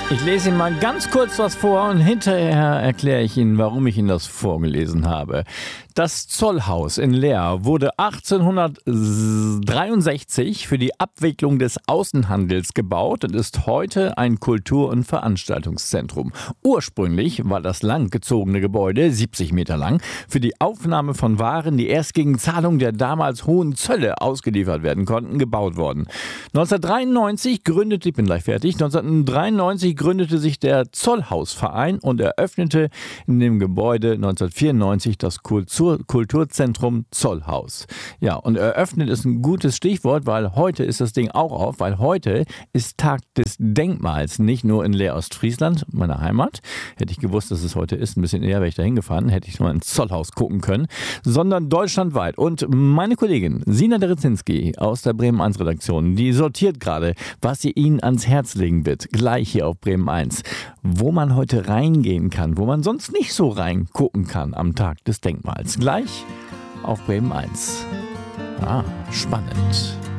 Ich lese Ihnen mal ganz kurz was vor und hinterher erkläre ich Ihnen, warum ich Ihnen das vorgelesen habe. Das Zollhaus in Leer wurde 1863 für die Abwicklung des Außenhandels gebaut und ist heute ein Kultur- und Veranstaltungszentrum. Ursprünglich war das langgezogene Gebäude, 70 Meter lang, für die Aufnahme von Waren, die erst gegen Zahlung der damals hohen Zölle ausgeliefert werden konnten, gebaut worden. 1993 gründete sich der Zollhausverein und eröffnete in dem Gebäude 1994 das Kulturzentrum Zollhaus. Ja, und eröffnet ist ein gutes Stichwort, weil heute ist das Ding auch auf, weil heute ist Tag des Denkmals, nicht nur in Leer Ostfriesland, meiner Heimat. Hätte ich gewusst, dass es heute ist, ein bisschen eher wäre ich da hingefahren, hätte ich mal ins Zollhaus gucken können, sondern deutschlandweit. Und meine Kollegin Sina Derezinski aus der Bremen 1 Redaktion, die sortiert gerade, was sie Ihnen ans Herz legen wird, gleich hier auf Bremen 1, wo man heute reingehen kann, wo man sonst nicht so reingucken kann am Tag des Denkmals. Gleich auf Bremen 1. Spannend.